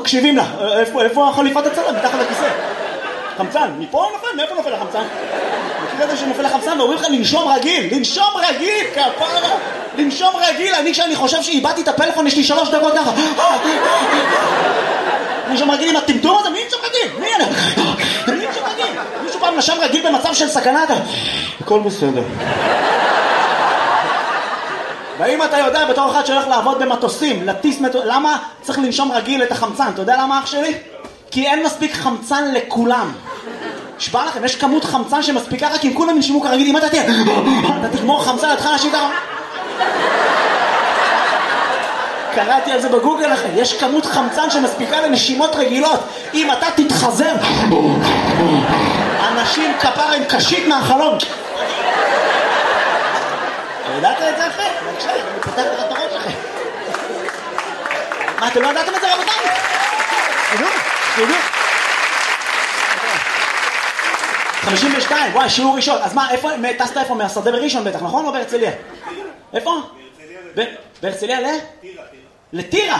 מקשיבים לה. איפה חליפת הצלם? מתחת לכיסא. חמצן, מפה נופל? מאיפה נופל החמצן? מכיר את זה שנופל החמצן ואומרים לך לנשום רגיל, כפרה, לנשום רגיל. אני כשאני חושב שאיבדתי את הפלאפון יש לי 3 דקות ככה. לנשום רגיל עם הטמטום הזה, מי נשום רגיל? מי נשום רגיל? מישהו פעם נשם רגיל במצב של סכנה? הכל בסדר. ואם אתה יודע בתור אחד שהולך לעבוד במטוסים, למה צריך לנשום רגיל את החמצן? אתה יודע למה אח שלי? כי אין מספיק חמצן לכולם. שבא לכם, יש כמות חמצן שמספיקה רק אם כולם ינשימו כרגיל. אם אתה תגמור חמצן, אתה אנשים ככה. קראתי על זה בגוגל לכם. יש כמות חמצן שמספיקה לנשימות רגילות. אם אתה תתחזר, אנשים כפרה עם קשית מהחלום. ידעת את זה אחרי? בבקשה, אני פותח לך את הראש אחרי. מה, אתם לא ידעתם את זה רבותיי? תדעו. 52, וואי, שיעור ראשון. אז מה, טסת איפה? מהשדה בראשון בטח, נכון? או בהרצליה? איפה? בהרצליה לטירה.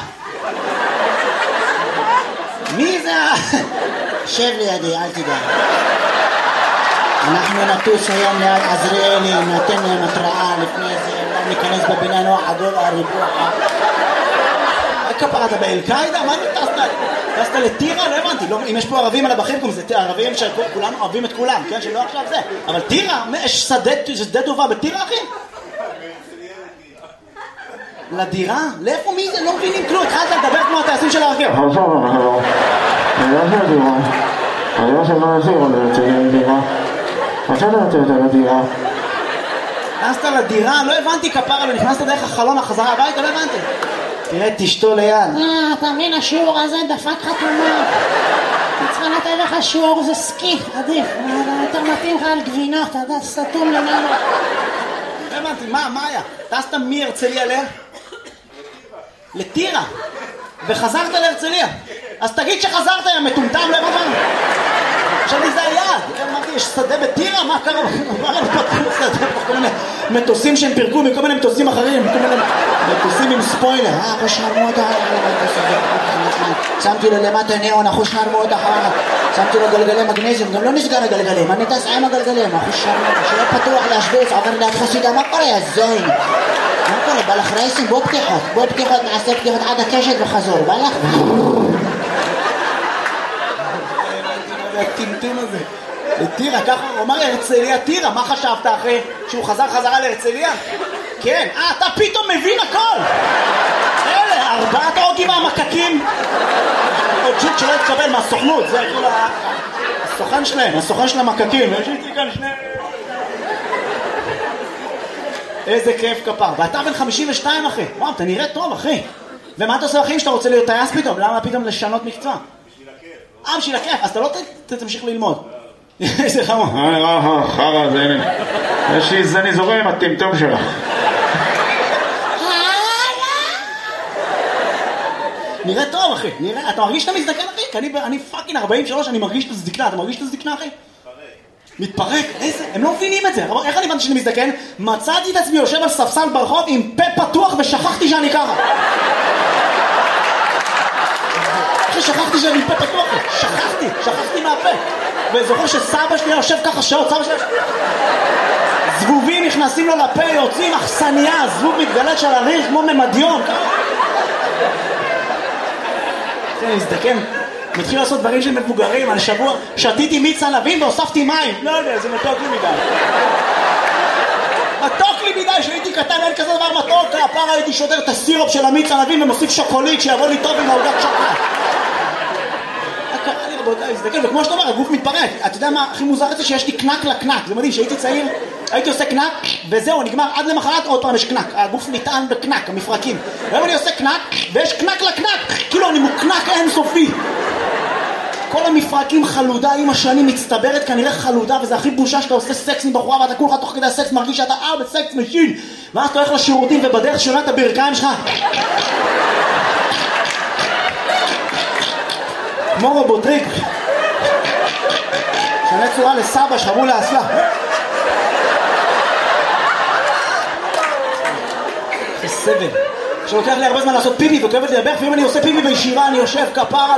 מי זה? שב לידי, אל תדע. אנחנו נטוס היום ליד עזריאלי, נתן להם התראה לפני זה, לא ניכנס בבניין או עדול הריבוע. כפרה, אתה באל-קאידה? מה טסת לטירה? לא הבנתי. אם יש פה ערבים על הבחים, זה ערבים שכולם אוהבים את כולם, כן? שלא עכשיו זה. אבל טירה, יש שדה טובה בטירה, אחי? לדירה? לאיפה מי זה? לא מבינים כלום. התחלת לדבר כמו הטייסים של הרכב. נכנסת לדירה? לא הבנתי כפרה, ונכנסת דרך החלון החזרה הביתה? לא הבנתי. תראה, תשתו ליד. אתה מבין, השיעור הזה דפק חתומה. צריכה לתת לך שיעור, זה סקי, עדיף. יותר מתאים לך על גבינות, אתה יודע, סתום למעלה. לא הבנתי, מה היה? טסת מהרצליה לטירה, וחזרת להרצליה. אז תגיד שחזרת, יא מטומטם, לא הבנתי. חשבתי זה היעד. אמרתי, יש שדה בטירה? מה קרה? כל מיני מטוסים שהם פירקו מכל מיני מטוסים אחרים, כל מיני מטוסים עם ספוילר. אחוש נרמות שמתי לו למטה ניאון, אחוש נרמות שמתי לו גלגלי מגנזיום, גם לא נסגר הגלגלים, אני טס עם הגלגלים, אחוש נרמות, שיהיה פתוח להשוויץ, עבר ליד חסידה, מה קורה, יא זוין? מה קורה, בא לך רייסים? בוא פתיחות, נעשה פתיחות עד הקשת וחזור, בא לך? הטמטום הזה לטירה, ככה הוא אמר להרצליה טירה. מה חשבת אחרי שהוא חזרה להרצליה? כן, אתה פתאום מבין הכל. אלה, 4 הרוגים מהמקקים. עוד שיט שלא יתקבל מהסוכנות, זה כאילו הסוכן של המקקים. יש לי כאן שני... איזה כיף כפר. ואתה בן 52 אחי. וואו, אתה נראה טוב אחי. ומה אתה עושה אחי שאתה רוצה להיות טייס פתאום? למה פתאום לשנות מקצוע? בשביל הכיף, אז אתה לא תמשיך ללמוד. איזה חמור. חרא, זה הנה. יש לי זני זורם עם הטמטום שלך. נראה טוב אחי, נראה, אתה מרגיש שאתה מזדקן אחי? כי אני פאקינג 43, אני מרגיש את הזדקנה, אתה מרגיש את הזדקנה אחי? מתפרק, איזה, הם לא מבינים את זה. איך אני הבנתי שאני מזדקן? מצאתי את עצמי יושב על ספסל ברחוב עם פה פתוח ושכחתי שאני ככה. שכחתי שאני פה פתוח, שכחתי מהפה. וזוכר שסבא שלי יושב ככה שעות, סבא שלי זבובים נכנסים לו לפה, יוצאים אכסניה, זבוב מתגלת של הריח כמו ממדיון. אני מזדקן, מתחיל לעשות דברים של מבוגרים. על שבוע שתיתי מיץ ענבים והוספתי מים. לא יודע, זה מתוק לי מדי. מתוק לי מדי, שהייתי קטן, אין כזה דבר מתוק. הפעם הייתי שודר את הסירופ של המיץ ענבים ומוסיף שוקולית שיבוא לי טוב עם העוגת שוקולד. קרה לי רבותיי, מזדקן, וכמו שאתה אומר, הגוף מתפרק. אתה יודע מה הכי מוזר את זה? שיש לי קנק לקנק. זה מדהים, שהייתי צעיר, הייתי עושה קנק, וזהו, נגמר עד למחרת, עוד פעם יש קנק. הגוף נטען בקנק, המפרקים. והיום אני עושה קנק, ויש קנק לקנק. כאילו אני מוקנק אינסופי. כל המפרקים חלודה עם השנים מצטברת, כנראה חלודה, וזה הכי בושה שאתה עושה סקס עם בחורה, ואתה כולך תוך כדי הסקס מרגיש שאתה בסקס משין. ואז אתה הולך לשירותים, ובדרך שונה את הברכיים שלך. כמו רובוטריק. שנה צורה לסבא, שחרו לאסלה. זה סבל. שלוקח לי הרבה זמן לעשות פיפי וכואבת לי לברך, ואם אני עושה פיפי בישיבה אני יושב כפרה